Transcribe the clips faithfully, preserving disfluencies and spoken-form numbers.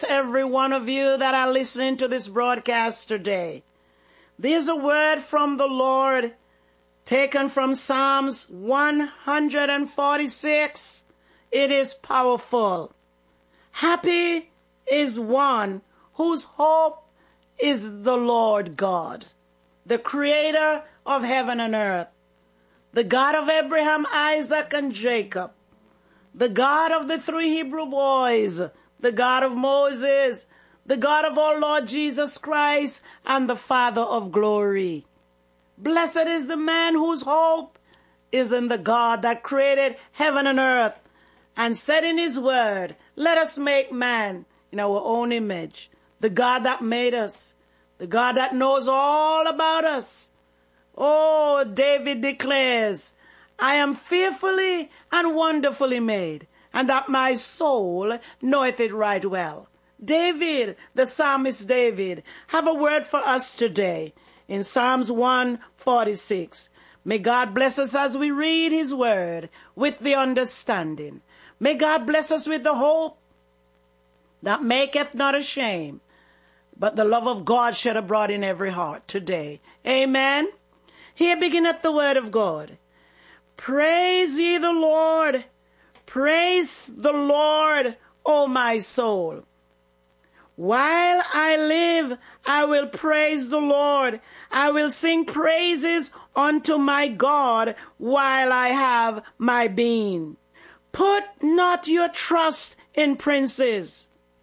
every one of you that are listening to this broadcast today. There's a word from the Lord taken from Psalms one forty-six. It is powerful. Happy is one whose hope is the Lord God, the creator of heaven and earth, the God of Abraham, Isaac, and Jacob, the God of the three Hebrew boys, the God of Moses, the God of our Lord Jesus Christ, and the Father of glory. Blessed is the man whose hope is in the God that created heaven and earth and said in his word, let us make man in our own image. The God that made us, the God that knows all about us. Oh, David declares, I am fearfully and wonderfully made, and that my soul knoweth it right well. David, the psalmist David, have a word for us today in Psalms one forty-six. May God bless us as we read his word with the understanding. May God bless us with the hope that maketh not ashamed, but the love of God shed abroad in every heart today. Amen. Here beginneth the word of God. Praise ye the Lord. Praise the Lord, O my soul. While I live, I will praise the Lord. I will sing praises unto my God while I have my being. Put not your trust in princes,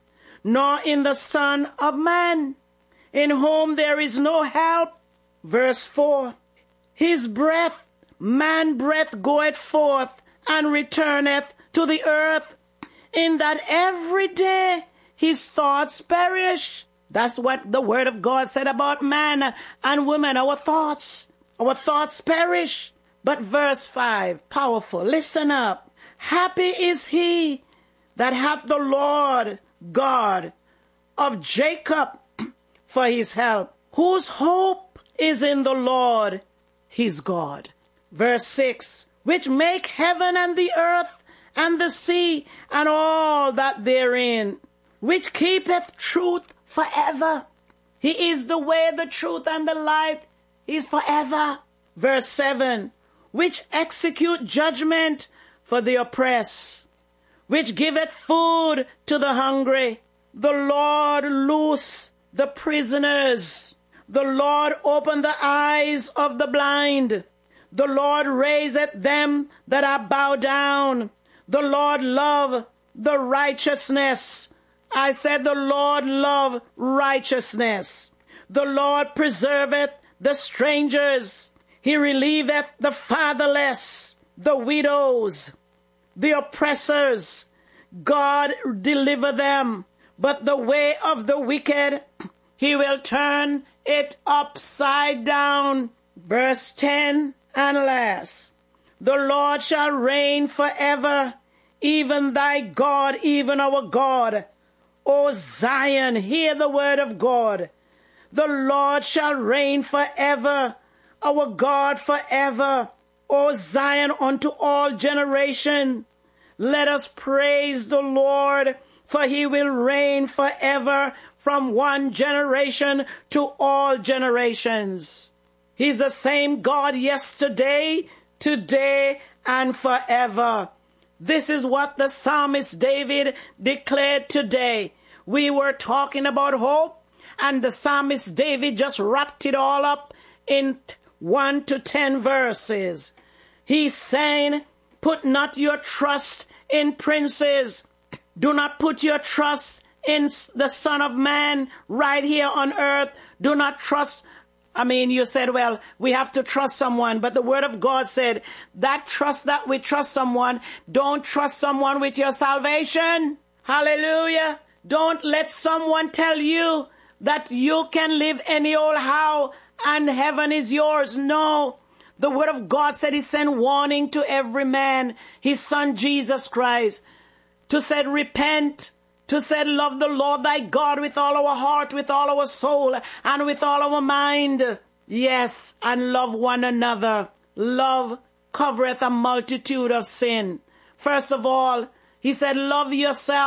nor in the Son of Man, in whom there is no help. Verse four. His breath, man breath, goeth forth and returneth to the earth, in that every day his thoughts perish. That's what the word of God said about man and woman. Our thoughts, our thoughts perish. But verse five, powerful. Listen up. Happy is he that hath the Lord God of Jacob for his help, whose hope is in the Lord his God. Verse six, which make heaven and the earth and the sea and all that therein, which keepeth truth forever. He is the way, the truth, and the life. He is forever. Verse seven, which execute judgment for the oppressed, which giveth food to the hungry. The Lord loose the prisoners. The Lord open the eyes of the blind. The Lord raiseth them that are bowed down. The Lord love the righteousness. I said the Lord love righteousness. The Lord preserveth the strangers. He relieveth the fatherless, the widows, the oppressors. God deliver them. But the way of the wicked, he will turn it upside down. Verse ten and last. The Lord shall reign forever, even thy God, even our God. O Zion, hear the word of God. The Lord shall reign forever, our God forever. O Zion, unto all generation. Let us praise the Lord, for he will reign forever from one generation to all generations. He's the same God yesterday, today, and forever. This is what the psalmist David declared today. We were talking about hope, and the psalmist David just wrapped it all up in one to ten verses. He's saying, put not your trust in princes. Do not put your trust in the Son of Man right here on earth. Do not trust. I mean, you said, well, we have to trust someone. But the word of God said that trust that we trust someone, don't trust someone with your salvation. Hallelujah. Don't let someone tell you that you can live any old how and heaven is yours. No. The word of God said he sent warning to every man, his son Jesus Christ, to said repent, to said love the Lord thy God with all our heart, with all our soul, and with all our mind. Yes, and love one another. Love covereth a multitude of sin. First of all, he said love yourself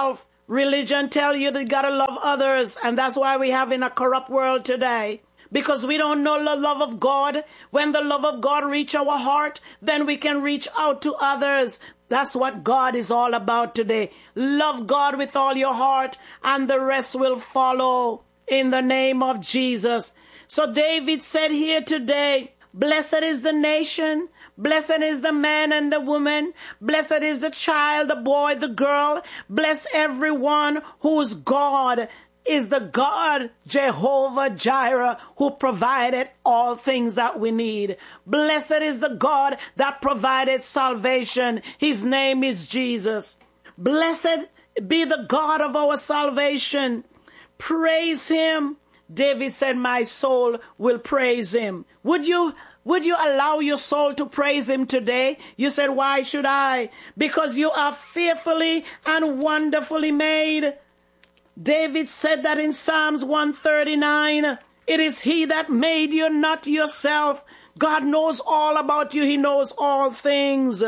religion tell you that you gotta love others, and that's why we have in a corrupt world today. Because we don't know the love of God. When the love of God reach our heart, then we can reach out to others. That's what God is all about today. Love God with all your heart, and the rest will follow in the name of Jesus. So David said here today, blessed is the nation, blessed is the man and the woman, blessed is the child, the boy, the girl, bless everyone whose God is the God, Jehovah Jireh, who provided all things that we need. Blessed is the God that provided salvation. His name is Jesus. Blessed be the God of our salvation. Praise him. David said, my soul will praise him. Would you Would you allow your soul to praise him today? You said, why should I? Because you are fearfully and wonderfully made. David said that in Psalms one thirty-nine. It is he that made you, not yourself. God knows all about you. He knows all things.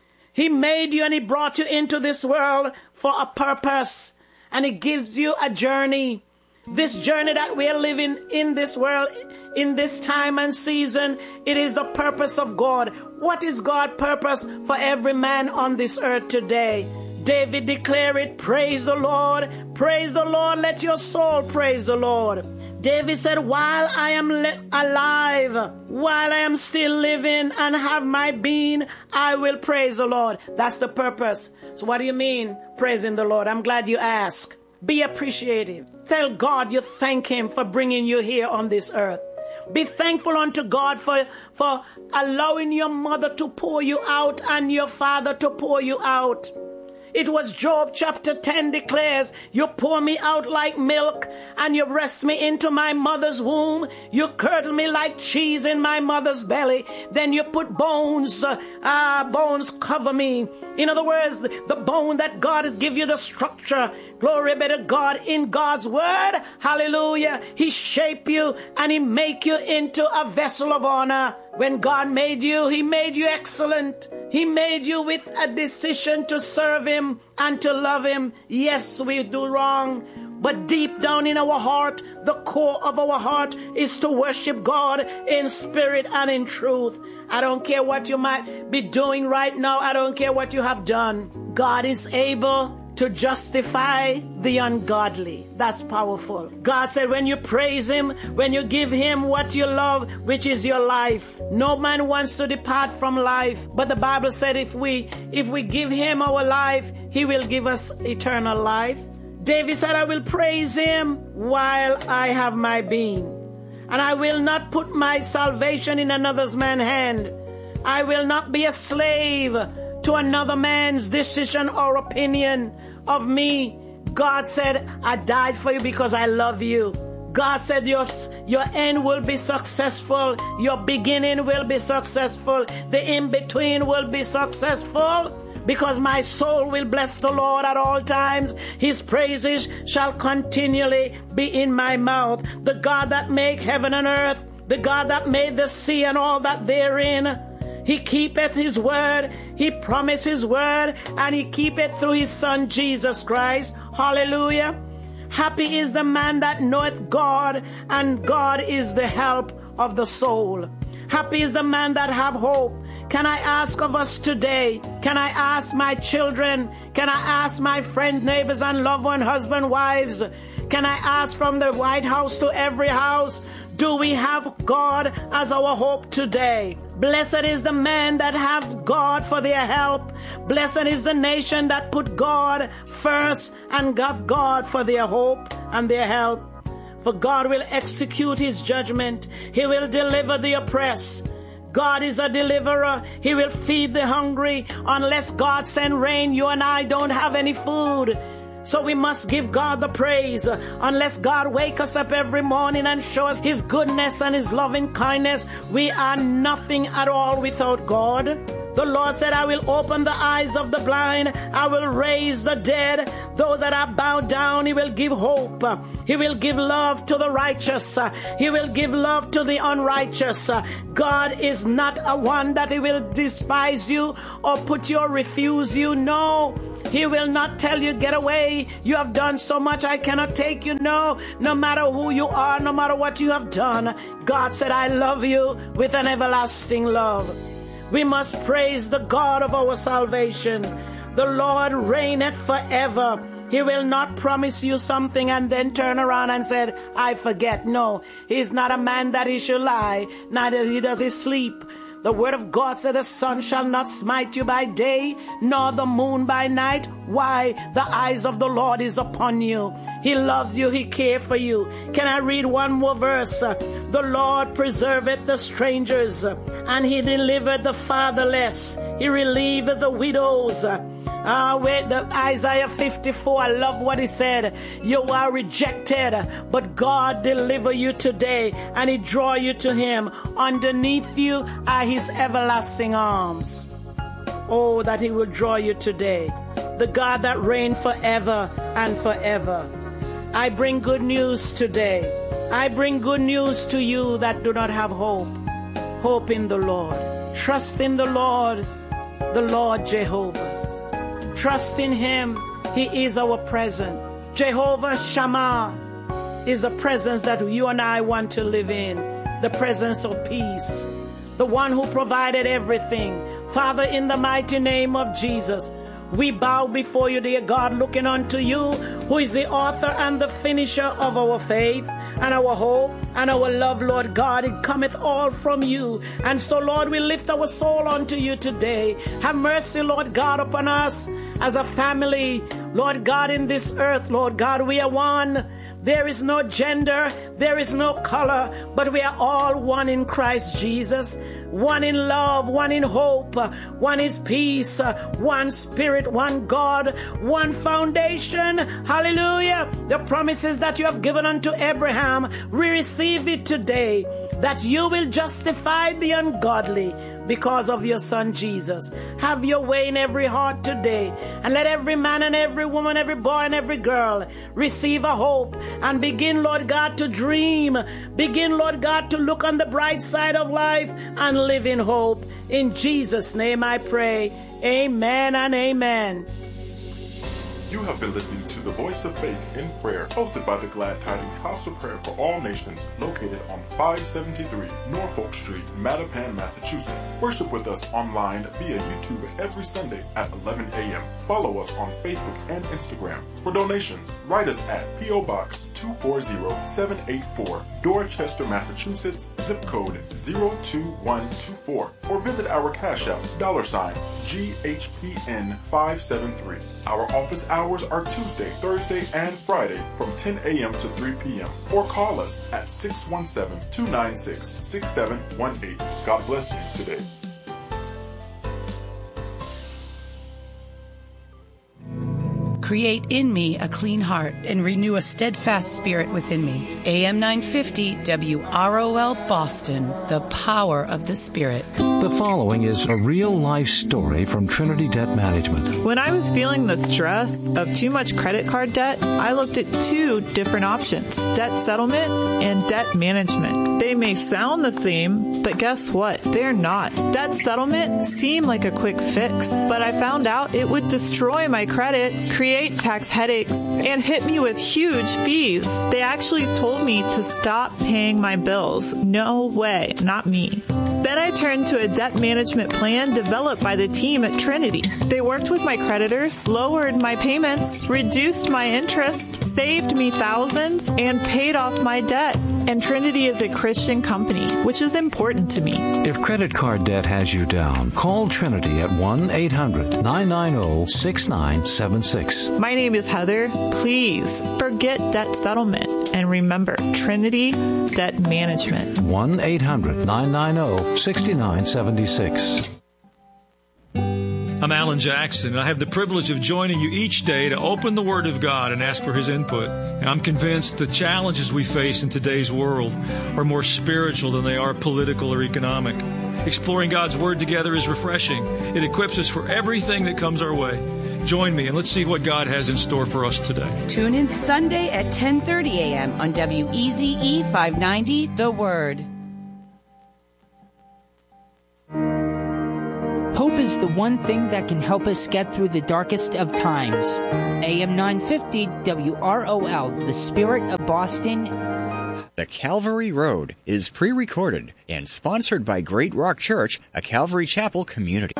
He made you and he brought you into this world for a purpose. And he gives you a journey. This journey that we are living in this world, in this time and season, it is the purpose of God. What is God's purpose for every man on this earth today? David declared it, praise the Lord, praise the Lord, let your soul praise the Lord. David said, while I am li- alive, while I am still living and have my being, I will praise the Lord. That's the purpose. So what do you mean, praising the Lord? I'm glad you asked. Be appreciative. Tell God you thank him for bringing you here on this earth. Be thankful unto God for, for allowing your mother to pour you out and your father to pour you out. It was Job chapter ten declares, you pour me out like milk and you press me into my mother's womb. You curdle me like cheese in my mother's belly. Then you put bones, uh, uh, bones cover me. In other words, the bone that God has given you the structure. Glory be to God in God's word. Hallelujah. He shaped you and he make you into a vessel of honor. When God made you, he made you excellent. He made you with a decision to serve him and to love him. Yes, we do wrong. But deep down in our heart, the core of our heart is to worship God in spirit and in truth. I don't care what you might be doing right now. I don't care what you have done. God is able to justify the ungodly. That's powerful. God said when you praise him, when you give him what you love, which is your life. No man wants to depart from life. But the Bible said if we, if we give him our life, he will give us eternal life. David said, I will praise him while I have my being. And I will not put my salvation in another man's hand. I will not be a slave to another man's decision or opinion of me. God said, I died for you because I love you. God said your, your end will be successful. Your beginning will be successful. The in-between will be successful. Because my soul will bless the Lord at all times. His praises shall continually be in my mouth. The God that made heaven and earth, the God that made the sea and all that therein. He keepeth his word. He promised his word. And he keepeth through his son Jesus Christ. Hallelujah. Happy is the man that knoweth God, and God is the help of the soul. Happy is the man that have hope. Can I ask of us today? Can I ask my children? Can I ask my friends, neighbors, and loved ones, husband, wives? Can I ask from the White House to every house? Do we have God as our hope today? Blessed is the man that have God for their help. Blessed is the nation that put God first and got God for their hope and their help. For God will execute his judgment. He will deliver the oppressed. God is a deliverer. He will feed the hungry. Unless God send rain, you and I don't have any food. So we must give God the praise. Unless God wake us up every morning and show us his goodness and his loving kindness, we are nothing at all without God. The Lord said, I will open the eyes of the blind. I will raise the dead. Those that are bowed down, he will give hope. He will give love to the righteous. He will give love to the unrighteous. God is not a one that he will despise you or put you or refuse you. No. He will not tell you, get away. You have done so much, I cannot take you. No, no matter who you are, no matter what you have done, God said, I love you with an everlasting love. We must praise the God of our salvation. The Lord reigneth forever. He will not promise you something and then turn around and say, I forget. No, he is not a man that he should lie, neither he does he sleep. The word of God said, the sun shall not smite you by day, nor the moon by night. Why? The eyes of the Lord is upon you. He loves you. He cares for you. Can I read one more verse? The Lord preserveth the strangers, and he delivered the fatherless. He relieveth the widows. Ah, uh, wait, the Isaiah fifty-four, I love what he said. You are rejected, but God deliver you today, and he draw you to him. Underneath you are his everlasting arms. Oh, that he will draw you today. The God that reigned forever and forever. I bring good news today. I bring good news to you that do not have hope. Hope in the Lord. Trust in the Lord, the Lord Jehovah. Trust in him. He is our present. Jehovah Shammah is a presence that you and I want to live in. The presence of peace. The one who provided everything. Father, in the mighty name of Jesus, we bow before you, dear God, looking unto you, who is the author and the finisher of our faith and our hope and our love, Lord God. It cometh all from you. And so, Lord, we lift our soul unto you today. Have mercy, Lord God, upon us as a family, Lord God, in this earth, Lord God. We are one. There is no gender, there is no color, but we are all one in Christ Jesus. One in love, one in hope, one is peace, one spirit, one God, one foundation. Hallelujah. The promises that you have given unto Abraham, we receive it today, that you will justify the ungodly because of your son Jesus. Have your way in every heart today, and let every man and every woman, every boy and every girl receive a hope and begin, Lord God, to dream. Begin, Lord God, to look on the bright side of life and live in hope. In Jesus' name I pray. Amen and amen. You have been listening to The Voice of Faith in Prayer, hosted by the Glad Tidings House of Prayer for All Nations, located on five seventy-three Norfolk Street, Mattapan, Massachusetts. Worship with us online via YouTube every Sunday at eleven a.m. Follow us on Facebook and Instagram. For donations, write us at P O Box two four zero seven eight four, Dorchester, Massachusetts, zip code zero two one two four, or visit our Cash App, dollar sign G H P N five seven three. Our office hours are Tuesday, Thursday, and Friday from ten a.m. to three p.m. or call us at six one seven, two nine six, six seven one eight. God bless you today. Create in me a clean heart and renew a steadfast spirit within me. A M nine fifty W R O L Boston, the power of the Spirit. The following is a real-life story from Trinity Debt Management. When I was feeling the stress of too much credit card debt, I looked at two different options, debt settlement and debt management. They may sound the same, but guess what? They're not. Debt settlement seemed like a quick fix, but I found out it would destroy my credit, create tax headaches, and hit me with huge fees. They actually told me to stop paying my bills. No way, not me. Then I turned to a debt management plan developed by the team at Trinity. They worked with my creditors, lowered my payments, reduced my interest, saved me thousands, and paid off my debt. And Trinity is a Christian company, which is important to me. If credit card debt has you down, call Trinity at one eight hundred, nine nine zero, six nine seven six. My name is Heather. Please forget debt settlement and remember Trinity Debt Management. one eight hundred, nine nine zero, six nine seven six. I'm Alan Jackson, and I have the privilege of joining you each day to open the Word of God and ask for His input. And I'm convinced the challenges we face in today's world are more spiritual than they are political or economic. Exploring God's Word together is refreshing. It equips us for everything that comes our way. Join me, and let's see what God has in store for us today. Tune in Sunday at ten thirty a.m. on W E Z E five ninety, The Word. Hope is the one thing that can help us get through the darkest of times. A M nine fifty W R O L, the Spirit of Boston. The Calvary Road is pre-recorded and sponsored by Great Rock Church, a Calvary Chapel community.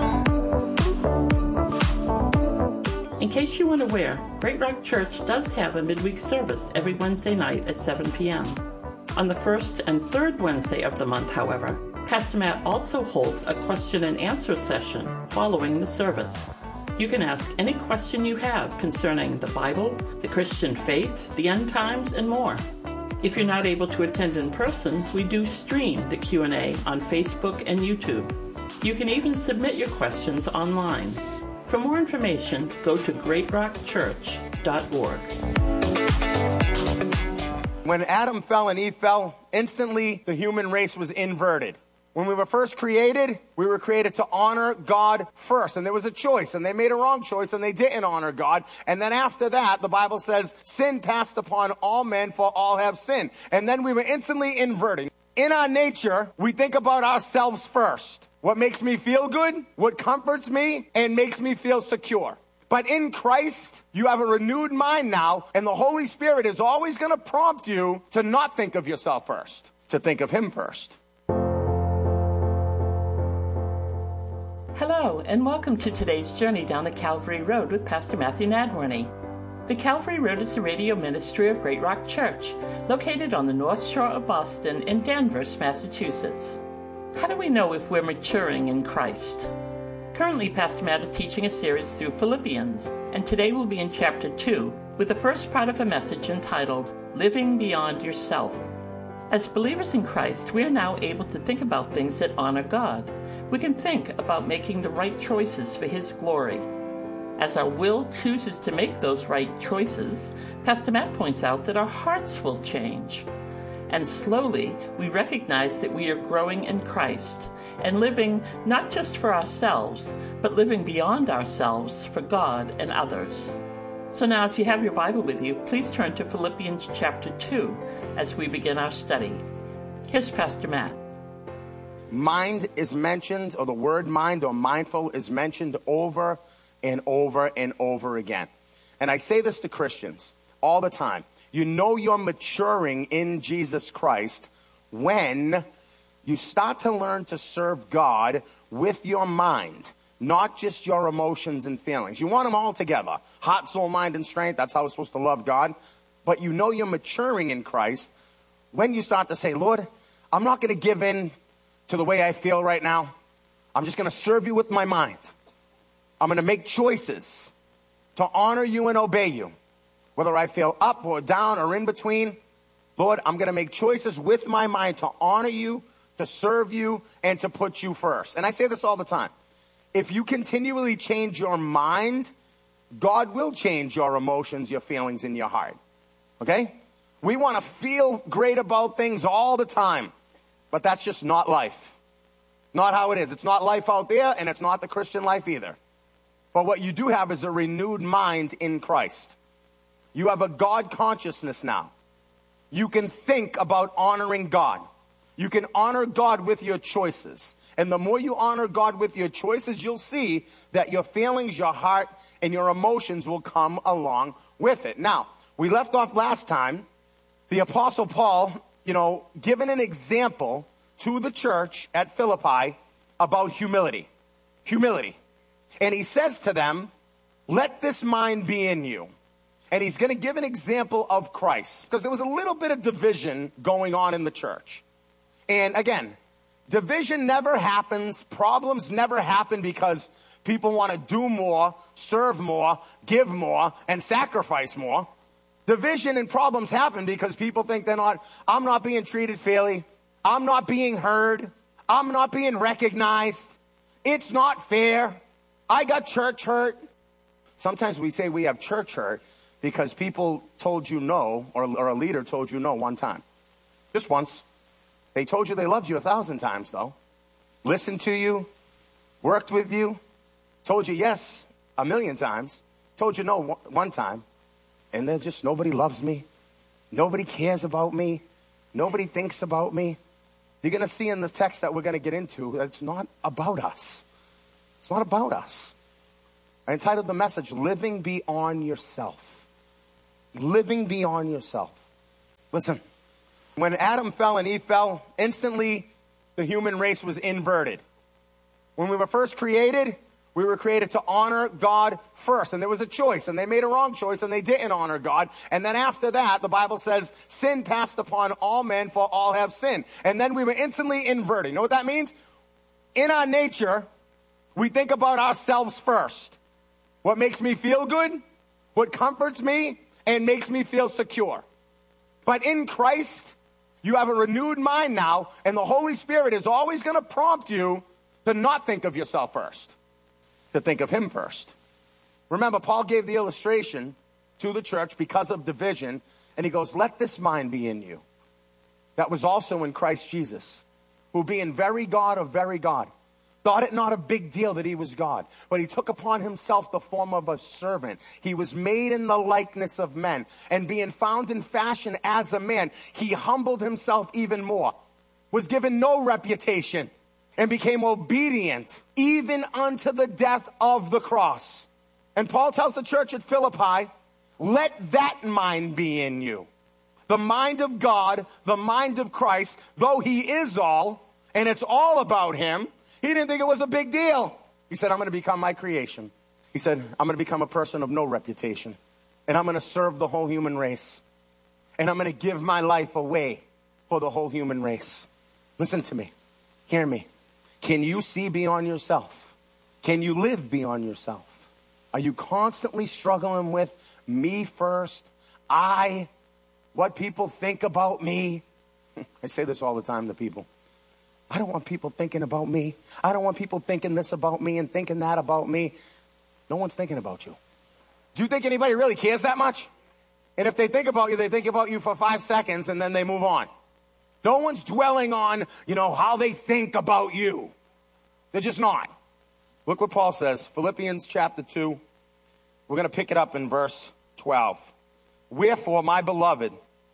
In case you weren't aware, Great Rock Church does have a midweek service every Wednesday night at seven p.m. On the first and third Wednesday of the month, however, Pastor Matt also holds a question and answer session following the service. You can ask any question you have concerning the Bible, the Christian faith, the end times, and more. If you're not able to attend in person, we do stream the Q and A on Facebook and YouTube. You can even submit your questions online. For more information, go to great rock church dot org. When Adam fell and Eve fell, instantly the human race was inverted. When we were first created, we were created to honor God first. And there was a choice, and they made a wrong choice, and they didn't honor God. And then after that, the Bible says, sin passed upon all men, for all have sinned. And then we were instantly inverted. In our nature, we think about ourselves first. What makes me feel good, what comforts me, and makes me feel secure. But in Christ, you have a renewed mind now, and the Holy Spirit is always going to prompt you to not think of yourself first, to think of Him first. Hello, and welcome to today's journey down the Calvary Road with Pastor Matthew Nadworny. The Calvary Road is the radio ministry of Great Rock Church, located on the North Shore of Boston in Danvers, Massachusetts. How do we know if we're maturing in Christ? Currently, Pastor Matt is teaching a series through Philippians, and today we'll be in chapter two, with the first part of a message entitled, Living Beyond Yourself. As believers in Christ, we are now able to think about things that honor God. We can think about making the right choices for His glory. As our will chooses to make those right choices, Pastor Matt points out that our hearts will change. And slowly, we recognize that we are growing in Christ and living not just for ourselves, but living beyond ourselves for God and others. So now, if you have your Bible with you, please turn to Philippians chapter two as we begin our study. Here's Pastor Matt. Mind is mentioned, or the word mind or mindful is mentioned over and over and over again. And I say this to Christians all the time. You know you're maturing in Jesus Christ when you start to learn to serve God with your mind, not just your emotions and feelings. You want them all together. Heart, soul, mind, and strength. That's how we're supposed to love God. But you know you're maturing in Christ when you start to say, Lord, I'm not going to give in to the way I feel right now. I'm just going to serve you with my mind. I'm going to make choices to honor you and obey you. Whether I feel up or down or in between, Lord, I'm going to make choices with my mind to honor you, to serve you, and to put you first. And I say this all the time. If you continually change your mind, God will change your emotions, your feelings, and your heart. Okay? We want to feel great about things all the time, but that's just not life. Not how it is. It's not life out there, and it's not the Christian life either. But what you do have is a renewed mind in Christ. You have a God consciousness now. You can think about honoring God. You can honor God with your choices. And the more you honor God with your choices, you'll see that your feelings, your heart, and your emotions will come along with it. Now, we left off last time, the Apostle Paul, you know, given an example to the church at Philippi about humility. Humility. And he says to them, let this mind be in you. And he's going to give an example of Christ, because there was a little bit of division going on in the church. And again, division never happens. Problems never happen because people want to do more, serve more, give more, and sacrifice more. Division and problems happen because people think they're not, I'm not being treated fairly. I'm not being heard. I'm not being recognized. It's not fair. I got church hurt. Sometimes we say we have church hurt because people told you no, or, or a leader told you no one time. Just once. They told you they loved you a thousand times, though. Listened to you, worked with you, told you yes a million times, told you no one time, and then just nobody loves me. Nobody cares about me. Nobody thinks about me. You're going to see in this text that we're going to get into that it's not about us. It's It's not about us. I entitled the message, Living Beyond Yourself. Living beyond yourself. Listen, when Adam fell and Eve fell, instantly the human race was inverted. When we were first created, we were created to honor God first. And there was a choice, and they made a wrong choice, and they didn't honor God. And then after that, the Bible says, sin passed upon all men, for all have sinned. And then we were instantly inverted. You know what that means? In our nature, we think about ourselves first. What makes me feel good, what comforts me, and makes me feel secure. But in Christ, you have a renewed mind now, and the Holy Spirit is always going to prompt you to not think of yourself first, to think of Him first. Remember, Paul gave the illustration to the church because of division, and he goes, let this mind be in you. That was also in Christ Jesus, who being very God of very God, thought it not a big deal that he was God, but he took upon himself the form of a servant. He was made in the likeness of men, and being found in fashion as a man, he humbled himself even more, was given no reputation, and became obedient even unto the death of the cross. And Paul tells the church at Philippi, let that mind be in you. The mind of God, the mind of Christ, though he is all, and it's all about him, he didn't think it was a big deal. He said, I'm going to become my creation. He said, I'm going to become a person of no reputation. And I'm going to serve the whole human race. And I'm going to give my life away for the whole human race. Listen to me. Hear me. Can you see beyond yourself? Can you live beyond yourself? Are you constantly struggling with me first? I, what people think about me? I say this all the time to people. I don't want people thinking about me. I don't want people thinking this about me and thinking that about me. No one's thinking about you. Do you think anybody really cares that much? And if they think about you, they think about you for five seconds and then they move on. No one's dwelling on, you know, how they think about you. They're just not. Look what Paul says, Philippians chapter two. We're going to pick it up in verse twelve. Wherefore, my beloved,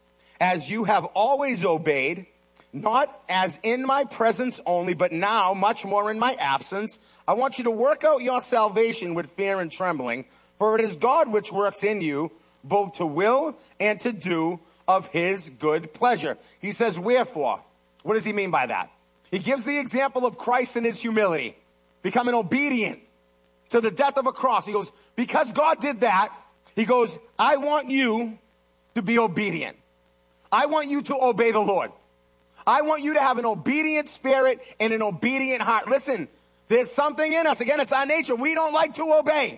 as you have always obeyed, not as in my presence only, but now much more in my absence, I want you to work out your salvation with fear and trembling, for it is God which works in you, both to will and to do of his good pleasure. He says, wherefore? What does he mean by that? He gives the example of Christ in his humility, becoming obedient to the death of a cross. He goes, because God did that, he goes, I want you to be obedient. I want you to obey the Lord. I want you to have an obedient spirit and an obedient heart. Listen, there's something in us. Again, it's our nature. We don't like to obey.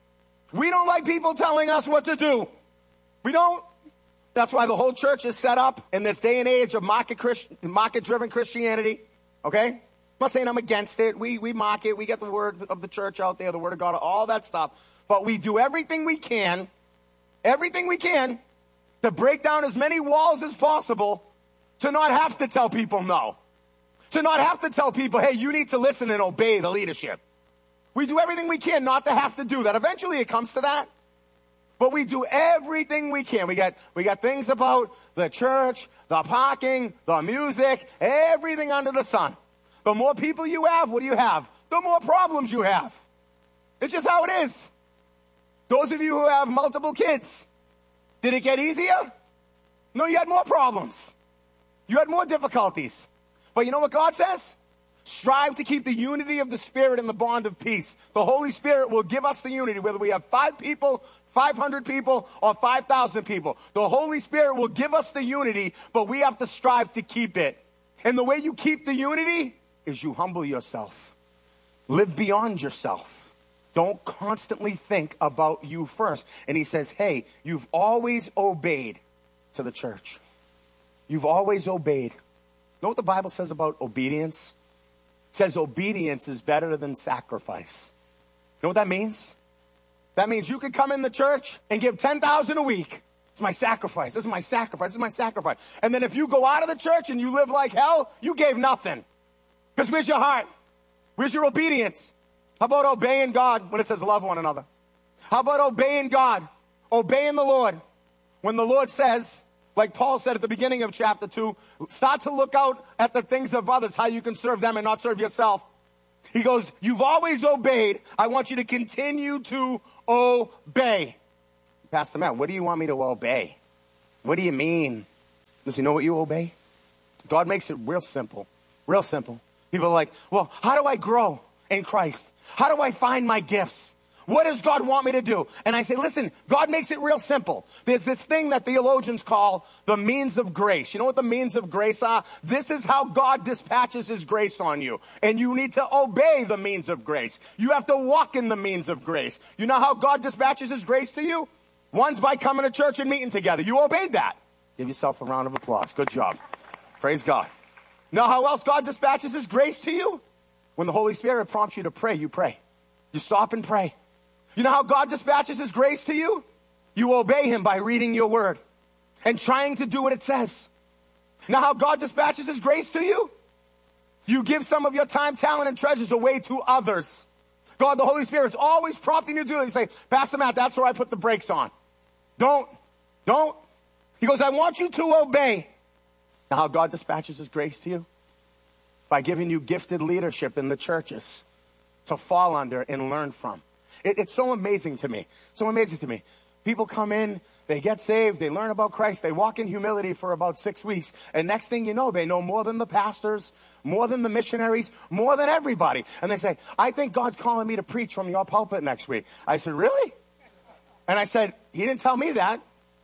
We don't like people telling us what to do. We don't. That's why the whole church is set up in this day and age of market Christ, market-driven Christianity. Okay? I'm not saying I'm against it. We, we mock it. We get the word of the church out there, the word of God, all that stuff. But we do everything we can, everything we can, to break down as many walls as possible to not have to tell people no. To not have to tell people, hey, you need to listen and obey the leadership. We do everything we can not to have to do that. Eventually it comes to that. But we do everything we can. We got, we got things about the church, the parking, the music, everything under the sun. The more people you have, what do you have? The more problems you have. It's just how it is. Those of you who have multiple kids, did it get easier? No, you had more problems. You had more difficulties. But you know what God says? Strive to keep the unity of the Spirit and the bond of peace. The Holy Spirit will give us the unity, whether we have five people, five hundred people, or five thousand people. The Holy Spirit will give us the unity, but we have to strive to keep it. And the way you keep the unity is you humble yourself. Live beyond yourself. Don't constantly think about you first. And he says, hey, you've always obeyed to the church. You've always obeyed. Know what the Bible says about obedience? It says obedience is better than sacrifice. You know what that means? That means you could come in the church and give ten thousand dollars a week. It's my sacrifice. This is my sacrifice. This is my sacrifice. And then if you go out of the church and you live like hell, you gave nothing. Because where's your heart? Where's your obedience? How about obeying God when it says love one another? How about obeying God? Obeying the Lord. When the Lord says, like Paul said at the beginning of chapter two, start to look out at the things of others, how you can serve them and not serve yourself. He goes, you've always obeyed. I want you to continue to obey. Pastor Matt, what do you want me to obey? What do you mean? Does he know what you obey? God makes it real simple. Real simple. People are like, well, how do I grow in Christ? How do I find my gifts? What does God want me to do? And I say, listen, God makes it real simple. There's this thing that theologians call the means of grace. You know what the means of grace are? This is how God dispatches his grace on you. And you need to obey the means of grace. You have to walk in the means of grace. You know how God dispatches his grace to you? One's by coming to church and meeting together. You obeyed that. Give yourself a round of applause. Good job. Praise God. Know how else God dispatches his grace to you? When the Holy Spirit prompts you to pray, you pray. You stop and pray. You know how God dispatches his grace to you? You obey him by reading your word and trying to do what it says. Now how God dispatches his grace to you? You give some of your time, talent, and treasures away to others. God, the Holy Spirit's always prompting you to do it. You say, Pastor Matt, that's where I put the brakes on. Don't. Don't. He goes, I want you to obey. Now how God dispatches his grace to you? By giving you gifted leadership in the churches to fall under and learn from. It, it's so amazing to me. So amazing to me. People come in, they get saved, they learn about Christ, they walk in humility for about six weeks, and next thing you know, they know more than the pastors, more than the missionaries, more than everybody. And they say, I think God's calling me to preach from your pulpit next week. I said, really? And I said, he didn't tell me that.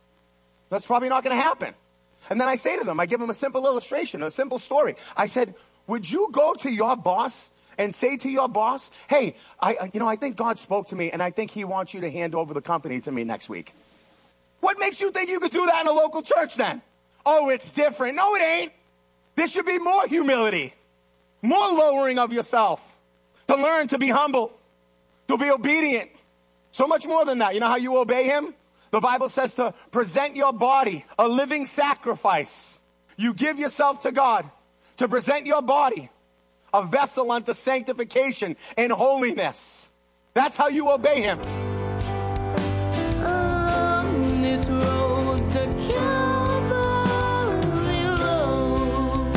That's probably not going to happen. And then I say to them, I give them a simple illustration, a simple story. I said, would you go to your boss and say to your boss, hey, I, you know, I think God spoke to me and I think he wants you to hand over the company to me next week. What makes you think you could do that in a local church then? Oh, it's different. No, it ain't. There should be more humility, more lowering of yourself, to learn to be humble, to be obedient. So much more than that. You know how you obey him? The Bible says to present your body a living sacrifice. You give yourself to God to present your body a vessel unto sanctification and holiness. That's how you obey him. On this road, the Calvary road.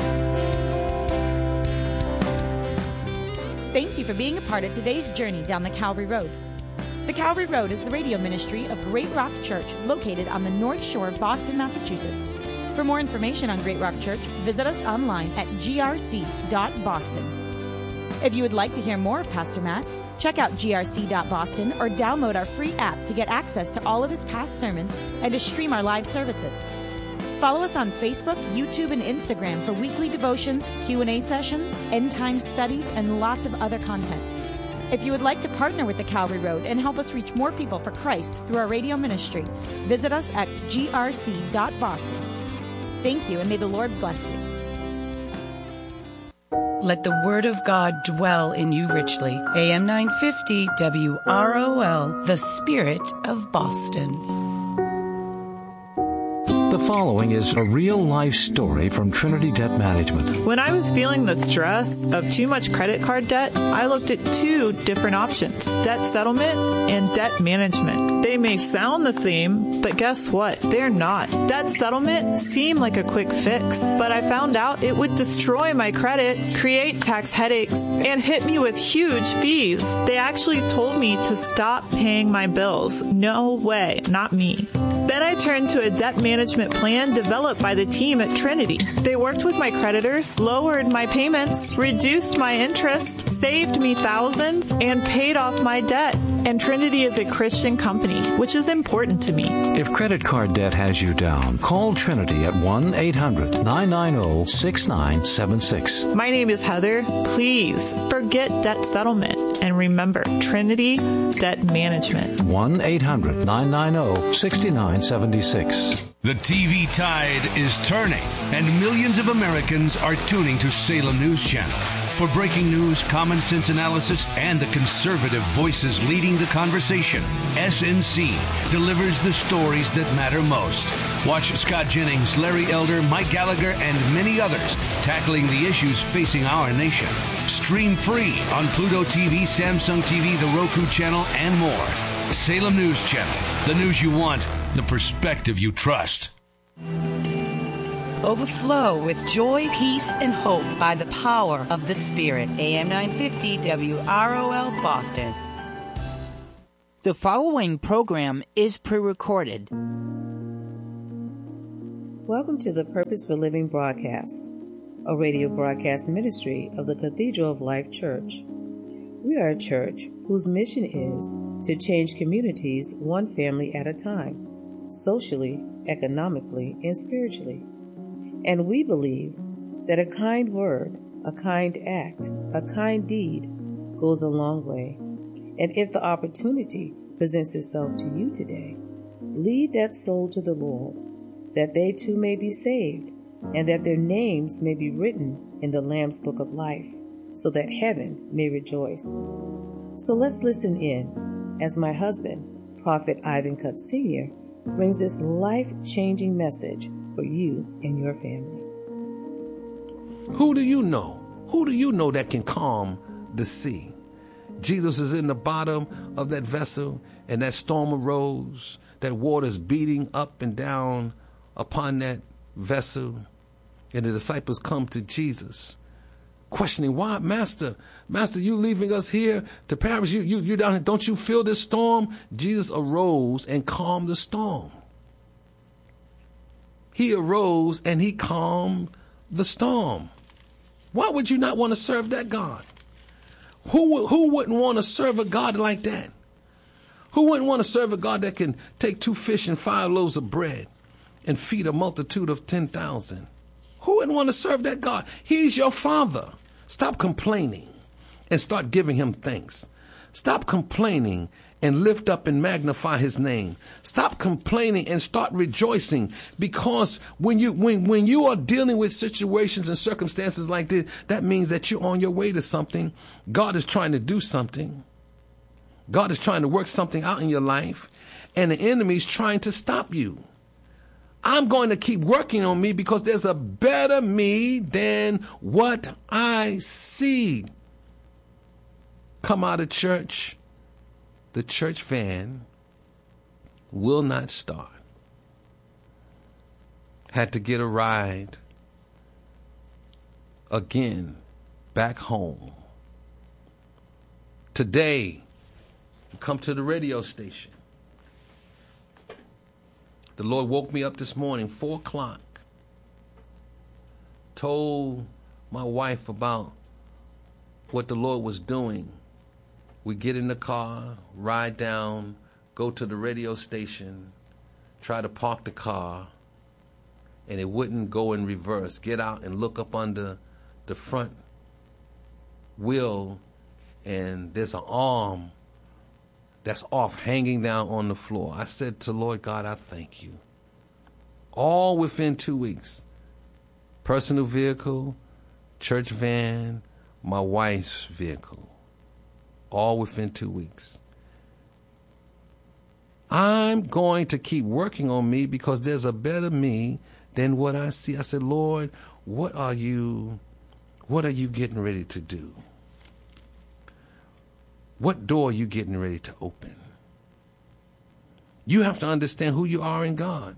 Thank you for being a part of today's journey down the Calvary Road. The Calvary Road is the radio ministry of Great Rock Church, located on the North Shore of Boston, Massachusetts. For more information on Great Rock Church, visit us online at g r c dot boston. If you would like to hear more of Pastor Matt, check out g r c dot boston or download our free app to get access to all of his past sermons and to stream our live services. Follow us on Facebook, YouTube, and Instagram for weekly devotions, Q and A sessions, end-time studies, and lots of other content. If you would like to partner with the Calvary Road and help us reach more people for Christ through our radio ministry, visit us at g r c dot boston. Thank you, and may the Lord bless you. Let the word of God dwell in you richly. A M nine fifty W R O L, the Spirit of Boston. The following is a real-life story from Trinity Debt Management. When I was feeling the stress of too much credit card debt, I looked at two different options, debt settlement and debt management. They may sound the same, but guess what? They're not. Debt settlement seemed like a quick fix, but I found out it would destroy my credit, create tax headaches, and hit me with huge fees. They actually told me to stop paying my bills. No way, not me. Then I turned to a debt management plan developed by the team at Trinity. They worked with my creditors, lowered my payments, reduced my interest, saved me thousands, and paid off my debt. And Trinity is a Christian company, which is important to me. If credit card debt has you down, call Trinity at one eight hundred nine nine zero six nine seven six. My name is Heather. Please forget debt settlement and remember Trinity Debt Management. one eight hundred nine nine zero six nine seven six. The T V tide is turning, and millions of Americans are tuning to Salem News Channel. For breaking news, common sense analysis, and the conservative voices leading the conversation, S N C delivers the stories that matter most. Watch Scott Jennings, Larry Elder, Mike Gallagher, and many others tackling the issues facing our nation. Stream free on Pluto T V, Samsung T V, the Roku channel, and more. Salem News Channel, the news you want, the perspective you trust. Overflow with joy, peace, and hope by the power of the Spirit. A M nine fifty W R O L Boston. The following program is pre-recorded. Welcome to the Purpose for Living broadcast, a radio broadcast ministry of the Cathedral of Life Church. We are a church whose mission is to change communities one family at a time, socially, economically, and spiritually. And we believe that a kind word, a kind act, a kind deed goes a long way. And if the opportunity presents itself to you today, lead that soul to the Lord, that they too may be saved, and that their names may be written in the Lamb's Book of Life, so that heaven may rejoice. So let's listen in as my husband, Prophet Ivan Cutt Senior, brings this life-changing message for you and your family. Who do you know? Who do you know that can calm the sea? Jesus is in the bottom of that vessel, and that storm arose. That water's beating up and down upon that vessel. And the disciples come to Jesus, questioning, why, Master? Master, you leaving us here to perish? You, you, you down here. Don't you feel this storm? Jesus arose and calmed the storm. He arose and he calmed the storm. Why would you not want to serve that God? Who, who wouldn't want to serve a God like that? Who wouldn't want to serve a God that can take two fish and five loaves of bread and feed a multitude of ten thousand? Who wouldn't want to serve that God? He's your Father. Stop complaining and start giving him thanks. Stop complaining and lift up and magnify his name. Stop complaining and start rejoicing, because when you when when you are dealing with situations and circumstances like this, that means that you're on your way to something. God is trying to do something. God is trying to work something out in your life, and the enemy's trying to stop you. I'm going to keep working on me because there's a better me than what I see. Come out of church. The church van will not start. Had to get a ride again back home. Today, come to the radio station. The Lord woke me up this morning, four o'clock. Told my wife about what the Lord was doing. We get in the car, ride down, go to the radio station, try to park the car, and it wouldn't go in reverse. Get out and look up under the front wheel, and there's an arm that's off, hanging down on the floor. I said to Lord God, I thank you. All within two weeks. Personal vehicle, church van, my wife's vehicle. All within two weeks. I'm going to keep working on me because there's a better me than what I see. I said, Lord, what are you, what are you getting ready to do? What door are you getting ready to open? You have to understand who you are in God.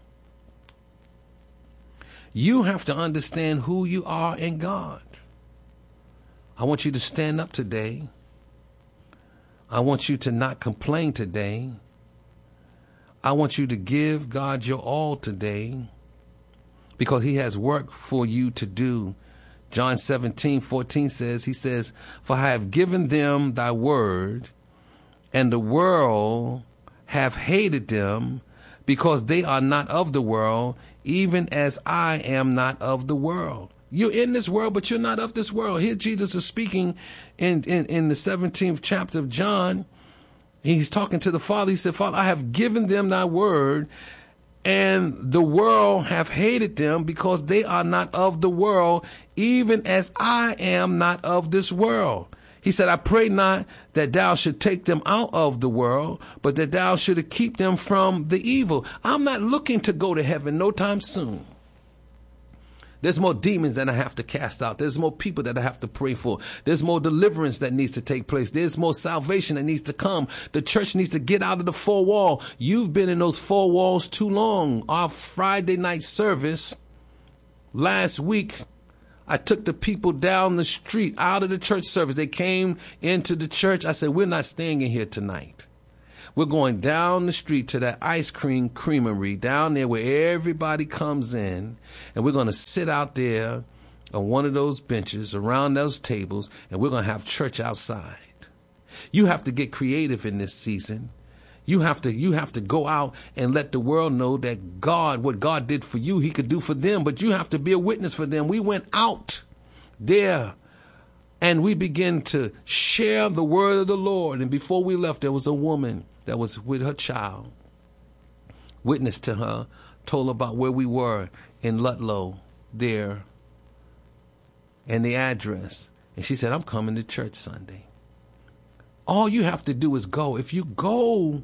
You have to understand who you are in God. I want you to stand up today. I want you to not complain today. I want you to give God your all today, because he has work for you to do. John seventeen fourteen says, he says, for I have given them thy word, and the world have hated them, because they are not of the world, even as I am not of the world. You're in this world, but you're not of this world. Here Jesus is speaking in, in, in the seventeenth chapter of John. He's talking to the Father. He said, Father, I have given them thy word, and the world have hated them because they are not of the world, even as I am not of this world. He said, I pray not that thou should take them out of the world, but that thou should keep them from the evil. I'm not looking to go to heaven no time soon. There's more demons that I have to cast out. There's more people that I have to pray for. There's more deliverance that needs to take place. There's more salvation that needs to come. The church needs to get out of the four wall. You've been in those four walls too long. Our Friday night service Last week, I took the people down the street out of the church service. They came into the church. I said, we're not staying in here tonight. We're going down the street to that ice cream creamery down there where everybody comes in, and we're going to sit out there on one of those benches around those tables, and we're going to have church outside. You have to get creative in this season. You have to you have to go out and let the world know that God, what God did for you, he could do for them, but you have to be a witness for them. We went out there and we began to share the word of the Lord. And before we left, there was a woman that was with her child, witnessed to her, told about where we were in Ludlow there and the address. And she said, I'm coming to church Sunday. All you have to do is go. If you go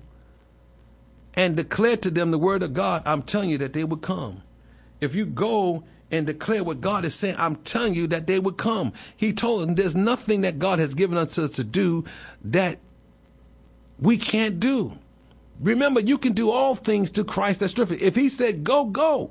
and declare to them the word of God, I'm telling you that they would come. If you go and declare what God is saying, I'm telling you that they would come. He told them there's nothing that God has given us to do that we can't do. Remember, you can do all things through Christ that strengthens. If he said, go, go.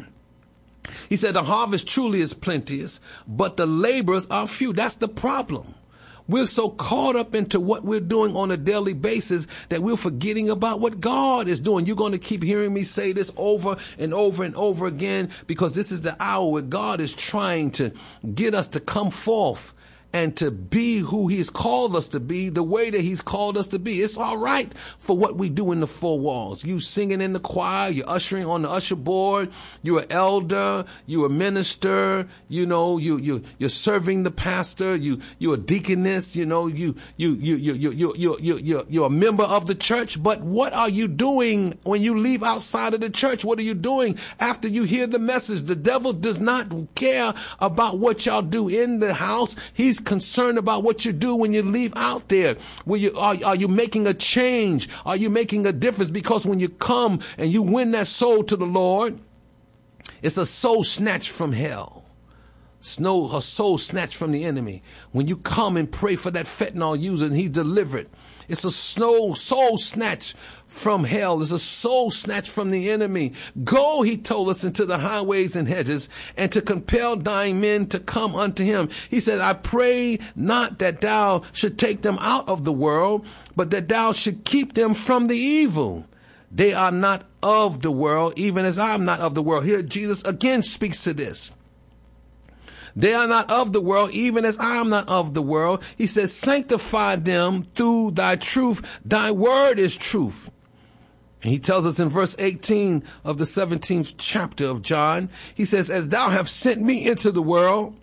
He said, the harvest truly is plenteous, but the laborers are few. That's the problem. We're so caught up into what we're doing on a daily basis that we're forgetting about what God is doing. You're going to keep hearing me say this over and over and over again, because this is the hour where God is trying to get us to come forth and to be who he's called us to be, the way that he's called us to be. It's all right for what we do in the four walls. You singing in the choir, you're ushering on the usher board, you're an elder, you're a minister, you know, you, you, you're serving the pastor, you, you're a deaconess, you know, you, you, you, you, you, you, you, you, you, you're a member of the church. But what are you doing when you leave outside of the church? What are you doing after you hear the message? The devil does not care about what y'all do in the house. He's concerned about what you do when you leave out there. Will you, are, are you making a change? Are you making a difference? Because when you come and you win that soul to the Lord, it's a soul snatched from hell. Snow, a soul snatched from the enemy. When you come and pray for that fentanyl user and he's delivered, it's a snow, soul snatch from hell. It's a soul snatch from the enemy. Go, he told us, into the highways and hedges, and to compel dying men to come unto him. He said, I pray not that thou should take them out of the world, but that thou should keep them from the evil. They are not of the world, even as I am not of the world. Here Jesus again speaks to this. They are not of the world, even as I am not of the world. He says, sanctify them through thy truth. Thy word is truth. And he tells us in verse eighteen of the seventeenth chapter of John, he says, as thou hast sent me into the world,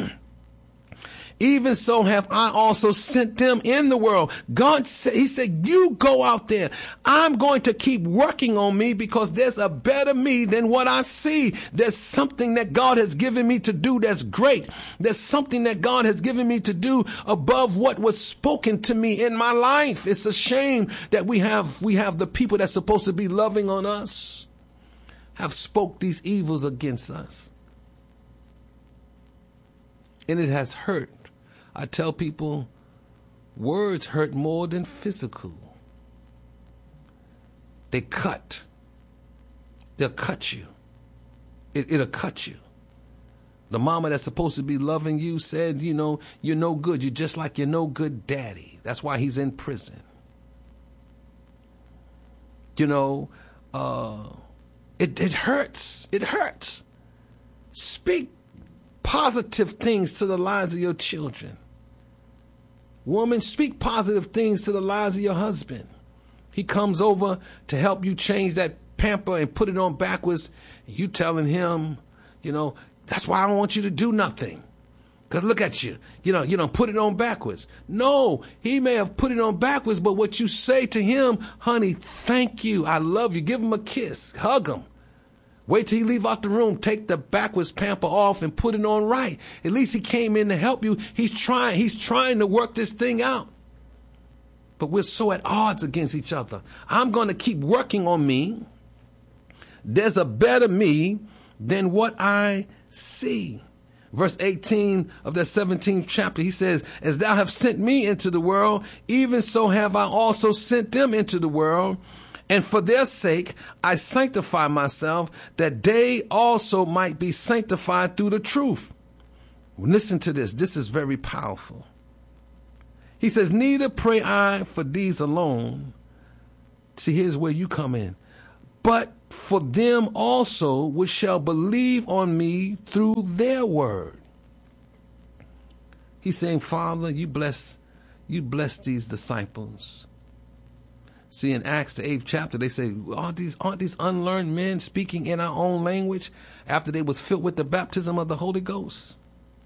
even so have I also sent them in the world. God said, he said, you go out there. I'm going to keep working on me because there's a better me than what I see. There's something that God has given me to do that's great. There's something that God has given me to do above what was spoken to me in my life. It's a shame that we have, we have the people that's supposed to be loving on us have spoke these evils against us. And it has hurt. I tell people, words hurt more than physical. They cut. They'll cut you. It, it'll cut you. The mama that's supposed to be loving you said, you know, you're no good. You're just like your no good daddy. That's why he's in prison. You know, uh, it, it hurts. It hurts. Speak positive things to the lives of your children. Woman, speak positive things to the lives of your husband. He comes over to help you change that pamper and put it on backwards. You telling him, you know, that's why I don't want you to do nothing. Because look at you. You know, you know, put it on backwards. No, he may have put it on backwards, but what you say to him, honey, thank you. I love you. Give him a kiss. Hug him. Wait till you leave out the room, take the backwards pamper off and put it on right. At least he came in to help you. He's trying, he's trying to work this thing out. But we're so at odds against each other. I'm going to keep working on me. There's a better me than what I see. Verse eighteen of the seventeenth chapter, he says, as thou hast sent me into the world, even so have I also sent them into the world. And for their sake, I sanctify myself, that they also might be sanctified through the truth. Listen to this. This is very powerful. He says, neither pray I for these alone. See, here's where you come in. But for them also which shall believe on me through their word. He's saying, Father, you bless, you bless these disciples. See, in Acts, the eighth chapter, they say, aren't these, aren't these unlearned men speaking in our own language after they was filled with the baptism of the Holy Ghost?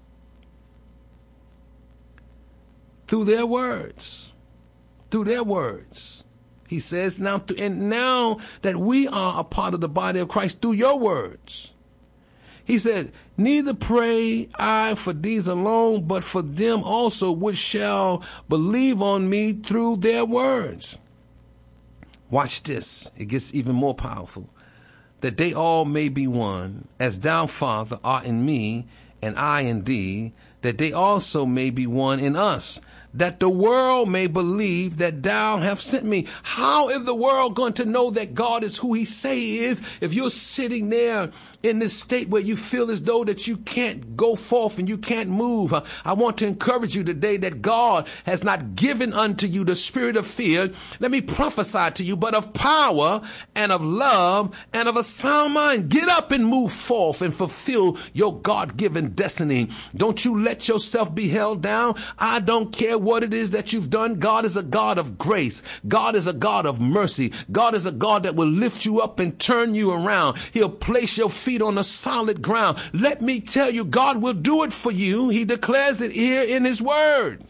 Through their words. Through their words. He says, now, and now that we are a part of the body of Christ through your words. He said, neither pray I for these alone, but for them also which shall believe on me through their words. Watch this. It gets even more powerful. That they all may be one, as thou, Father, art in me, and I in thee, that they also may be one in us, that the world may believe that thou hast sent me. How is the world going to know that God is who he say he is if you're sitting there in this state where you feel as though that you can't go forth and you can't move? I want to encourage you today that God has not given unto you the spirit of fear. Let me prophesy to you, but of power and of love and of a sound mind. Get up and move forth and fulfill your God-given destiny. Don't you let yourself be held down. I don't care what it is that you've done. God is a God of grace. God is a God of mercy. God is a God that will lift you up and turn you around. He'll place your feet on a solid ground. Let me tell you, God will do it for you. He declares it here in his word.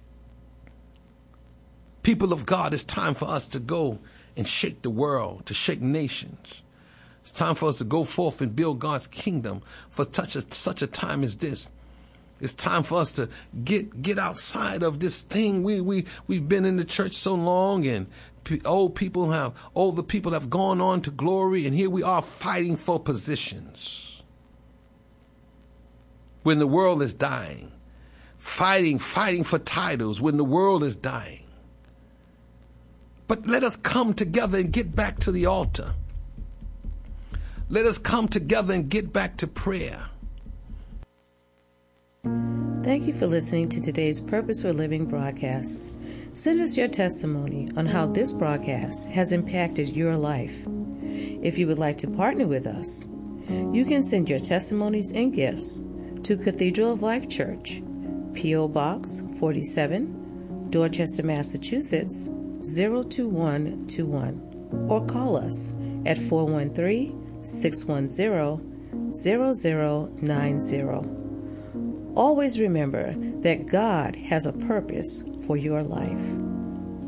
People of God, it's time for us to go and shake the world, to shake nations. It's time for us to go forth and build God's kingdom for such a, such a time as this. It's time for us to get get outside of this thing. We we we've been in the church so long, and old people have older people have gone on to glory, and here we are fighting for positions when the world is dying, fighting fighting for titles when the world is dying. But let us come together and get back to the altar. Let us come together and get back to prayer. Thank you for listening to today's Purpose for Living broadcast. Send us your testimony on how this broadcast has impacted your life. If you would like to partner with us, you can send your testimonies and gifts to Cathedral of Life Church, P O Box forty-seven, Dorchester, Massachusetts, zero two one two one, or call us at four one three, six one zero, zero zero nine zero. Always remember that God has a purpose for your life.